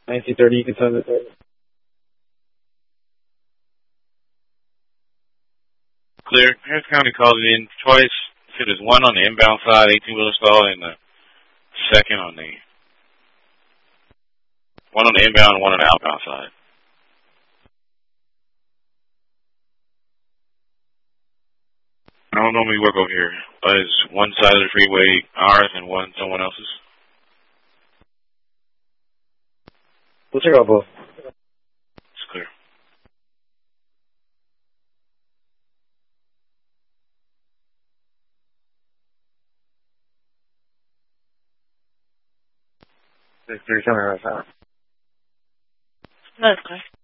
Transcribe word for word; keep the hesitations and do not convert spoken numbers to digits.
nineteen thirty, you can send it. Clear. Harris County called it in twice. So there's one on the inbound side, eighteen-wheeler stall, and the second on the one on the inbound and one on the outbound side. I don't normally work over here. But it's one side of the freeway ours and one someone else's. We'll check out both. It's clear. It's clear. Tell me right now. That's clear.